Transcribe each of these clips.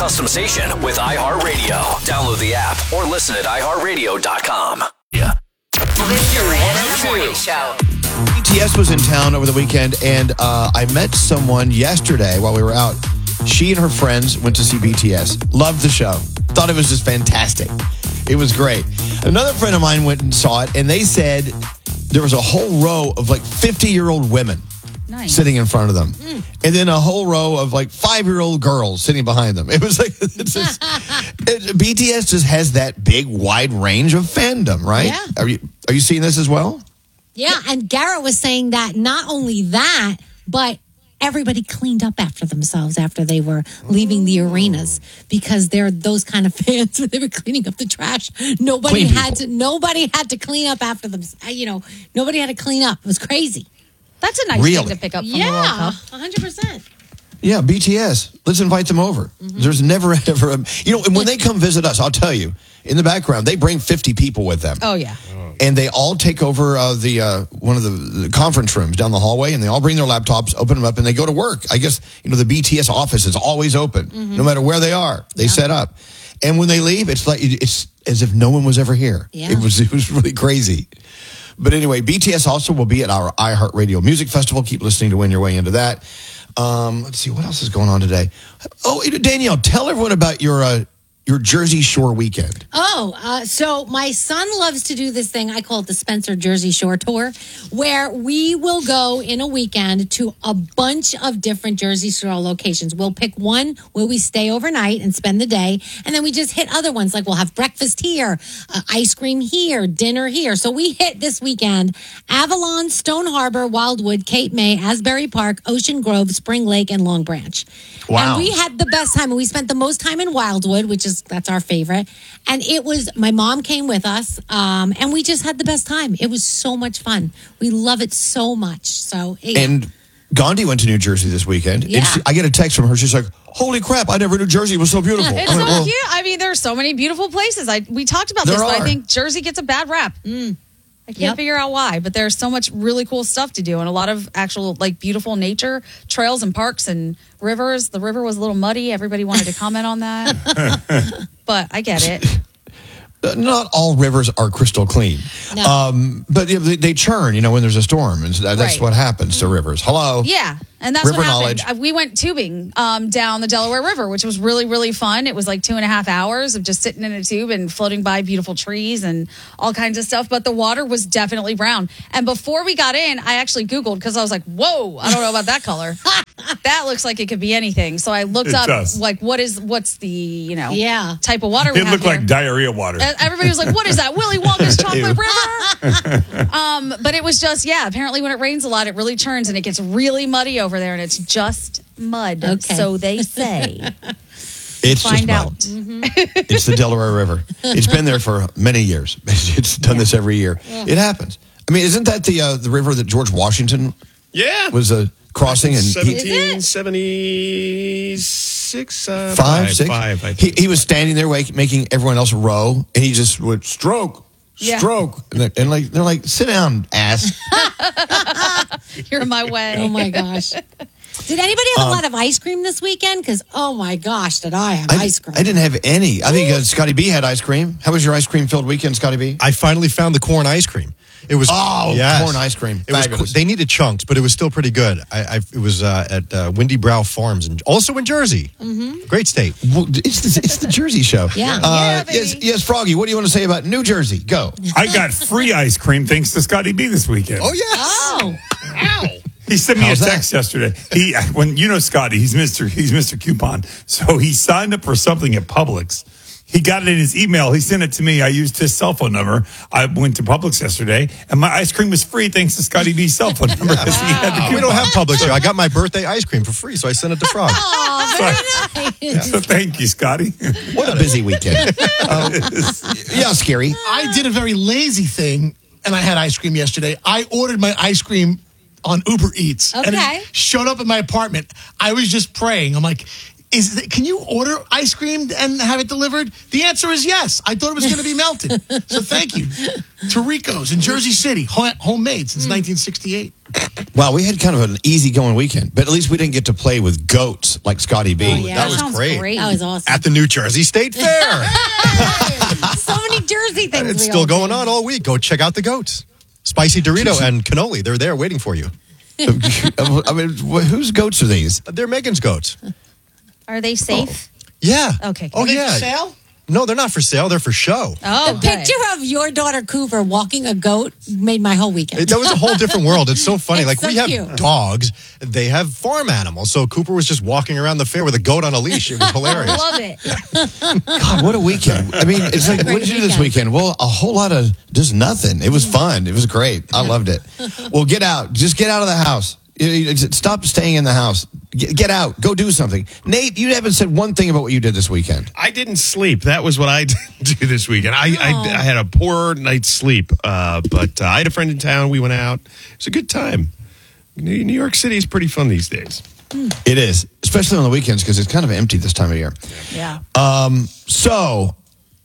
custom station with iHeartRadio. Download the app or listen at iHeartRadio.com. Yeah. The Duran in the Morning Show. BTS was in town over the weekend, and I met someone yesterday while we were out. She and her friends went to see BTS. Loved the show. Thought it was just fantastic. It was great. Another friend of mine went and saw it, and they said there was a whole row of like 50-year-old women sitting in front of them. And then a whole row of like 5-year-old girls sitting behind them. It was like, BTS just has that big, wide range of fandom, right? Yeah. Are you seeing this as well? Yeah, and Garrett was saying that not only that, but everybody cleaned up after themselves after they were leaving the arenas because they're those kind of fans where they were cleaning up the trash. Nobody had to clean up after them. Nobody had to clean up. It was crazy. That's a nice thing to pick up from the World Cup. 100%. Yeah, BTS. Let's invite them over. There's never, ever, and when they come visit us, I'll tell you, in the background, they bring 50 people with them. Oh, yeah. And they all take over one of the conference rooms down the hallway, and they all bring their laptops, open them up, and they go to work. I guess, the BTS office is always open, no matter where they are. They set up. And when they leave, it's as if no one was ever here. Yeah. It was really crazy. But anyway, BTS also will be at our iHeartRadio Music Festival. Keep listening to win your way into that. Let's see, what else is going on today? Oh, Danielle, tell everyone about your Jersey Shore weekend. So my son loves to do this thing. I call it the Spencer Jersey Shore Tour, where we will go in a weekend to a bunch of different Jersey Shore locations. We'll pick one where we stay overnight and spend the day, and then we just hit other ones. Like we'll have breakfast here, ice cream here, dinner here. So we hit this weekend Avalon, Stone Harbor, Wildwood, Cape May, Asbury Park, Ocean Grove, Spring Lake, and Long Branch. Wow. And we had the best time. And we spent the most time in Wildwood, that's our favorite. And my mom came with us, and we just had the best time. It was so much fun. We love it so much. So, And Gandhi went to New Jersey this weekend. Yeah. And I get a text from her. She's like, holy crap, I never knew Jersey was so beautiful. It's so cute. I mean, there's so many beautiful places. We talked about this, but I think Jersey gets a bad rap. I can't figure out why, but there's so much really cool stuff to do and a lot of actual beautiful nature trails and parks and rivers. The river was a little muddy. Everybody wanted to comment on that, but I get it. Not all rivers are crystal clean. No. But they churn, when there's a storm. And that's what happens to rivers. Hello? Yeah. And that's River what happened. knowledge. We went tubing down the Delaware River, which was really, really fun. It was like 2.5 hours of just sitting in a tube and floating by beautiful trees and all kinds of stuff. But the water was definitely brown. And before we got in, I actually Googled because I was like, whoa, I don't know about that color. That looks like it could be anything. So I looked up what's the, type of water we have It looked here. like diarrhea water. Everybody was like, what is that? Willy Wonka's chocolate river? But it was just, apparently when it rains a lot, it really churns and it gets really muddy over there and it's just mud. Okay. So they say. It's Find just out. mud. It's the Delaware River. It's been there for many years. It's done this every year. Yeah. It happens. I mean, isn't that the river that George Washington was crossing in 1776? Five, six? Five, I think. He was standing there making everyone else row, and he just would stroke. And they're like, sit down, ass. You're in my way. Oh, my gosh. Did anybody have a lot of ice cream this weekend? Because, oh, my gosh, did I have ice cream. I didn't have any. I think Scotty B had ice cream. How was your ice cream-filled weekend, Scotty B? I finally found the corn ice cream. It was corn ice cream. They needed chunks, but it was still pretty good. It was at Windy Brow Farms, and also in Jersey. Mm-hmm. Great state. Well, it's the Jersey Show. Yeah. Yes, Froggy. What do you want to say about New Jersey? Go. I got free ice cream thanks to Scotty B this weekend. Oh yes. Oh. Ow. He sent me a text yesterday. When Scotty, he's Mr. Coupon. So he signed up for something at Publix. He got it in his email. He sent it to me. I used his cell phone number. I went to Publix yesterday, and my ice cream was free thanks to Scotty B's cell phone number. He had the We don't have Publix here. I got my birthday ice cream for free, so I sent it to Frog. Oh, very nice. So thank you, Scotty. What a busy weekend. Scary. I did a very lazy thing, and I had ice cream yesterday. I ordered my ice cream on Uber Eats. Okay. And it showed up in my apartment. I was just praying. I'm like, Can you order ice cream and have it delivered? The answer is yes. I thought it was going to be melted. So thank you. Torrico's in Jersey City, homemade since 1968. Wow, we had kind of an easygoing weekend, but at least we didn't get to play with goats like Scotty B. Oh, yeah. That was Sounds great. That was awesome. At the New Jersey State Fair. So many Jersey things. It's we still all going did. on all week. Go check out the goats. Spicy Dorito and cannoli. They're there waiting for you. I mean, whose goats are these? They're Megan's goats. Are they safe? Yeah. Okay. Oh, Are they yeah. for sale? No, they're not for sale. They're for show. Oh, The picture of your daughter Cooper walking a goat made my whole weekend. That was a whole different world. It's so funny. It's Like, so we have cute. dogs. They have farm animals. So Cooper was just walking around the fair with a goat on a leash. It was hilarious. Love it. God, what a weekend. I mean, it's like, what did you do this weekend? Well, a whole lot of just nothing. It was fun. It was great. I loved it. Well, get out. Just get out of the house. Stop staying in the house. Get out. Go do something. Nate, you haven't said one thing about what you did this weekend. I didn't sleep. That was what I did do this weekend. I had a poor night's sleep, but I had a friend in town. We went out. It was a good time. New York City is pretty fun these days. It is, especially on the weekends because it's kind of empty this time of year. Yeah. So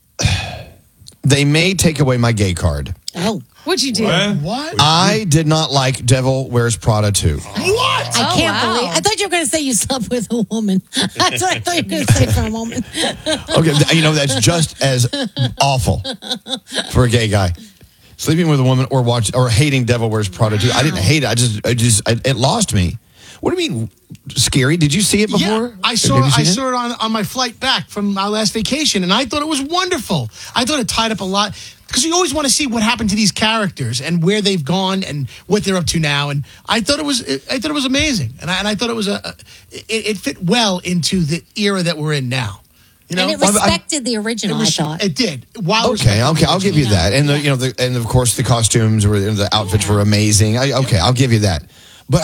they may take away my gay card. Oh, What'd you do? What? I did not like Devil Wears Prada 2. What? I can't wow. believe. I thought you were going to say you slept with a woman. That's what I thought you were going to say for a moment. Okay, you know, that's just as awful for a gay guy. Sleeping with a woman or hating Devil Wears Prada 2. I didn't hate it. It lost me. What do you mean scary? Did you see it before? Yeah, I Have saw you seen it on my flight back from my last vacation, and I thought it was wonderful. I thought it tied up a lot because you always want to see what happened to these characters and where they've gone and what they're up to now. And I thought it was amazing, and I thought it was it fit well into the era that we're in now. You know, And it respected the original, I thought. It did. Wow. Okay, I'll give you that. And and of course the costumes the outfits were amazing. I'll give you that. But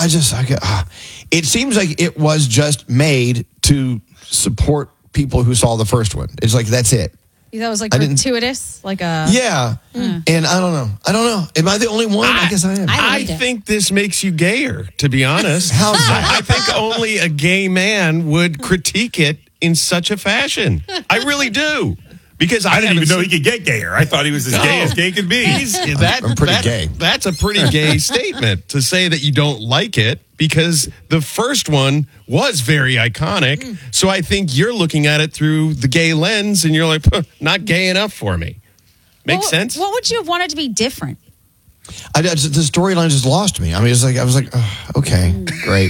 it seems like it was just made to support people who saw the first one. It's like that's it. That was like I didn't- gratuitous, like a Yeah. And I don't know. Am I the only one? I guess I am. I I loved it. think this makes you gayer, to be honest. How's that? I think only a gay man would critique it in such a fashion. I really do. Because I didn't even know haven't he could get gayer. I thought he was as gay as gay could be. I'm pretty gay. That's a pretty gay statement to say that you don't like it because the first one was very iconic. So I think you're looking at it through the gay lens and you're like, not gay enough for me. Makes sense? What would you have wanted to be different? The storyline just lost me. I mean, I was like, okay, great.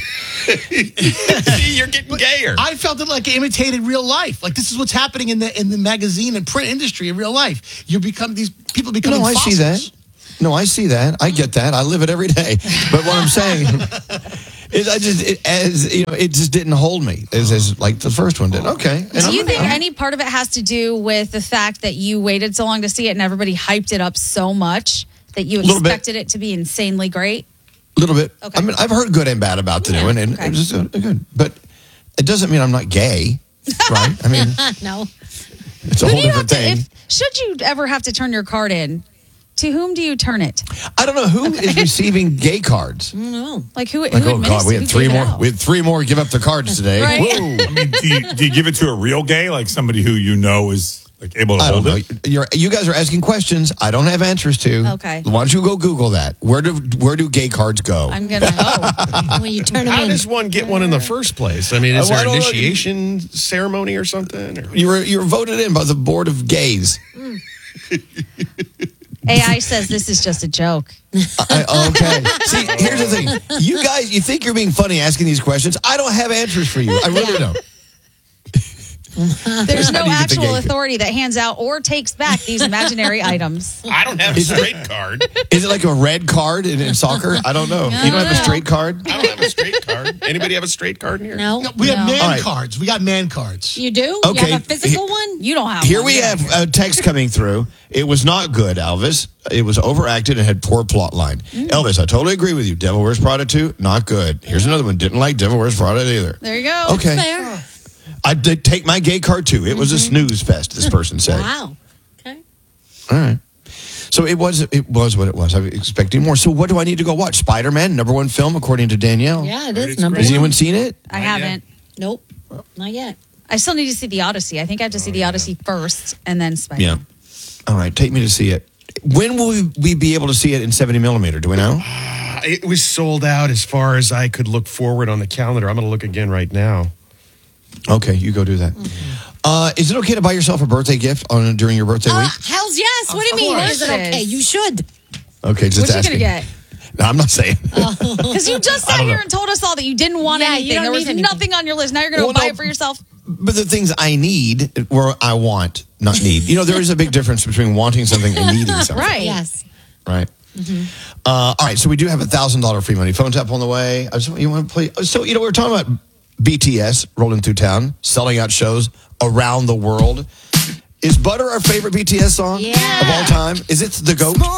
You're getting gayer. I felt it like it imitated real life. Like this is what's happening in the magazine and print industry in real life. These people becoming No, I fossils. see that. No, I see that. I get that. I live it every day. But what I'm saying is, it just didn't hold me as like the first one did. Okay. And Do you I'm- think I'm- any part of it has to do with the fact that you waited so long to see it and everybody hyped it up so much that you Little bit. expected it to be insanely great? A little bit. Okay. I mean, I've heard good and bad about the new one, and okay. it's just good. But it doesn't mean I'm not gay, right? I mean, No. it's a Who whole do you have different to, thing. should you ever have to turn your card in, to whom do you turn it? I don't know who is receiving gay cards. No. Like who? Like, who oh God, we had who three gave it more. out? We had three more give up their cards today. Right. Whoa. I mean, do you give it to a real gay, like somebody who you know is like able to I don't hold know. it? You guys are asking questions I don't have answers to. Okay. Why don't you go Google that? Where do gay cards go? I'm gonna. Oh, When you turn them How in. does one get one in the first place? I mean, is I there don't an know. initiation ceremony or something? Or? You were voted in by the board of gays. AI says this is just a joke. Okay. See, here's the thing. You guys, you think you're being funny asking these questions. I don't have answers for you. I really don't. There's no How do you get the actual gay- authority that hands out or takes back these imaginary items. I don't have a straight card. Is it like a red card in soccer? I don't know. You don't have a straight card? I don't have a straight card. Anybody have a straight card in here? No. No, we have No. man All right. cards. We got man cards. You do? Okay. You have a physical one? You don't have Here one. we have a text coming through. It was not good, Elvis. It was overacted and had poor plot line. Elvis, I totally agree with you. Devil Wears Prada 2, not good. Here's another one. Didn't like Devil Wears Prada either. There you go. Okay. Fair. I did take my gay card too. It was a snooze fest, this person said. Wow. Okay. All right. So it was what it was. I was expecting more. So what do I need to go watch? Spider-Man, #1 film according to Danielle. Yeah, it is It's number Has one. anyone seen it? I haven't. Nope. Not yet. I still need to see the Odyssey. I think I have to see the Odyssey first and then Spider-Man. Yeah. All right, take me to see it. When will we be able to see it in 70 millimeter? Do we know? It was sold out as far as I could look forward on the calendar. I'm going to look again right now. Okay, you go do that. Is it okay to buy yourself a birthday gift during your birthday week? Hells yes. What do you mean? course Is it it okay? is. You should. Okay, just What asking. you going to get? No, I'm not saying. Because you just sat here and told us all that you didn't want Yeah, you anything. don't There was need anything. nothing on your list. Now you're going to Well, buy no, it for yourself? But the things I need where I want, not need. You know, there is a big difference between wanting something and needing something. Right. Yes. Right. All right, so we do have $1,000 free money. Phone tap on the way. You want to play? So, we're talking about BTS rolling through town, selling out shows around the world. Is Butter our favorite BTS song Yeah. of all time? Is it the GOAT?